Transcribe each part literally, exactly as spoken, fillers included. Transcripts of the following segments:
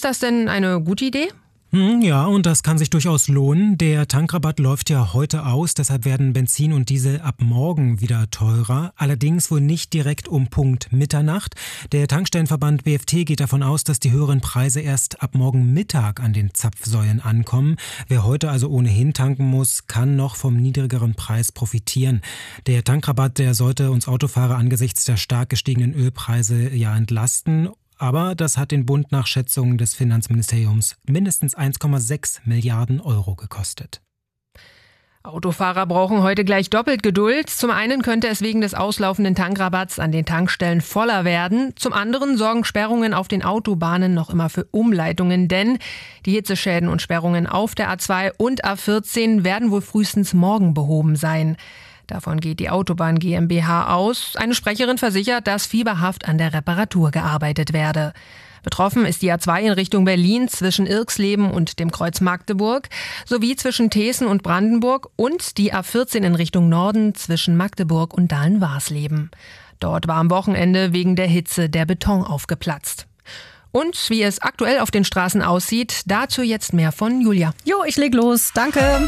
Ist das denn eine gute Idee? Ja, und das kann sich durchaus lohnen. Der Tankrabatt läuft ja heute aus, deshalb werden Benzin und Diesel ab morgen wieder teurer. Allerdings wohl nicht direkt um Punkt Mitternacht. Der Tankstellenverband B F T geht davon aus, dass die höheren Preise erst ab morgen Mittag an den Zapfsäulen ankommen. Wer heute also ohnehin tanken muss, kann noch vom niedrigeren Preis profitieren. Der Tankrabatt, der sollte uns Autofahrer angesichts der stark gestiegenen Ölpreise ja entlasten. Aber das hat den Bund nach Schätzungen des Finanzministeriums mindestens eins Komma sechs Milliarden Euro gekostet. Autofahrer brauchen heute gleich doppelt Geduld. Zum einen könnte es wegen des auslaufenden Tankrabatts an den Tankstellen voller werden. Zum anderen sorgen Sperrungen auf den Autobahnen noch immer für Umleitungen, denn die Hitzeschäden und Sperrungen auf der A zwei und A vierzehn werden wohl frühestens morgen behoben sein. Davon geht die Autobahn GmbH aus. Eine Sprecherin versichert, dass fieberhaft an der Reparatur gearbeitet werde. Betroffen ist die A zwei in Richtung Berlin zwischen Irxleben und dem Kreuz Magdeburg sowie zwischen Thesen und Brandenburg und die A vierzehn in Richtung Norden zwischen Magdeburg und Dahlen-Warsleben. Dort war am Wochenende wegen der Hitze der Beton aufgeplatzt. Und wie es aktuell auf den Straßen aussieht, dazu jetzt mehr von Julia. Jo, ich leg los. Danke.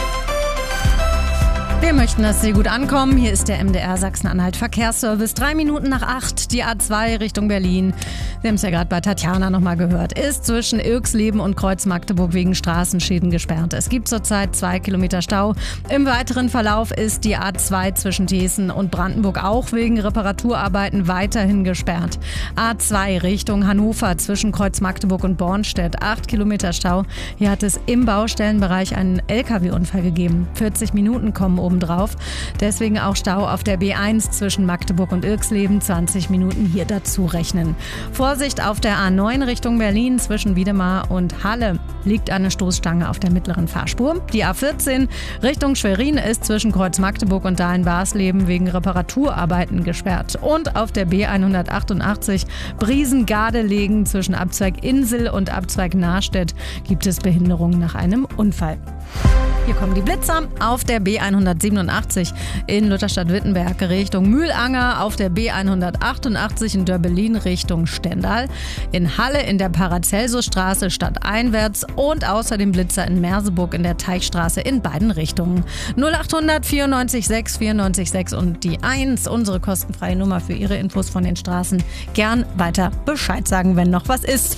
Wir möchten, dass Sie gut ankommen. Hier ist der M D R Sachsen-Anhalt Verkehrsservice. Drei Minuten nach acht, die A zwei Richtung Berlin. Wir haben es ja gerade bei Tatjana nochmal gehört. Ist zwischen Irxleben und Kreuz Magdeburg wegen Straßenschäden gesperrt. Es gibt zurzeit zwei Kilometer Stau. Im weiteren Verlauf ist die A zwei zwischen Thesen und Brandenburg auch wegen Reparaturarbeiten weiterhin gesperrt. A zwei Richtung Hannover zwischen Kreuz Magdeburg und Bornstedt. Acht Kilometer Stau. Hier hat es im Baustellenbereich einen L K W-Unfall gegeben. vierzig Minuten kommen obendrauf. Deswegen auch Stau auf der B eins zwischen Magdeburg und Irxleben. zwanzig Minuten hier dazu rechnen. Vorsicht auf der A neun Richtung Berlin zwischen Wiedemar und Halle. Liegt eine Stoßstange auf der mittleren Fahrspur. Die A vierzehn Richtung Schwerin ist zwischen Kreuz Magdeburg und Dahlen-Warsleben wegen Reparaturarbeiten gesperrt. Und auf der B hundertachtundachtzig Briesen-Gardelegen zwischen Abzweig Insel und Abzweig Nahrstedt gibt es Behinderungen nach einem Unfall. Hier kommen die Blitzer auf der B hundertsiebenundachtzig in Lutherstadt-Wittenberg Richtung Mühlanger, auf der B hundertachtundachtzig in Dörbelin Richtung Stendal, in Halle in der Paracelsusstraße stadteinwärts und außerdem Blitzer in Merseburg in der Teichstraße in beiden Richtungen. null achthundert vierundneunzig sechs vierundneunzig sechs und die eins, unsere kostenfreie Nummer für Ihre Infos von den Straßen. Gern weiter Bescheid sagen, wenn noch was ist.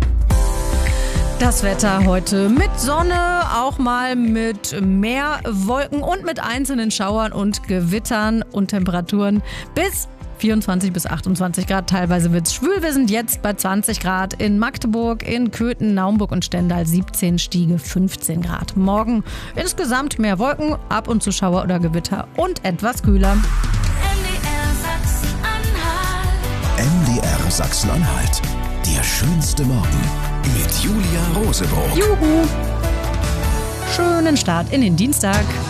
Das Wetter heute mit Sonne, auch mal mit mehr Wolken und mit einzelnen Schauern und Gewittern und Temperaturen bis vierundzwanzig bis achtundzwanzig Grad. Teilweise wird es schwül. Wir sind jetzt bei zwanzig Grad in Magdeburg, in Köthen, Naumburg und Stendal, siebzehn, Stiege fünfzehn Grad. Morgen insgesamt mehr Wolken, ab und zu Schauer oder Gewitter und etwas kühler. M D R Sachsen-Anhalt. M D R Sachsen-Anhalt. Der schönste Morgen. Mit Julia Rosebrock. Juhu! Schönen Start in den Dienstag.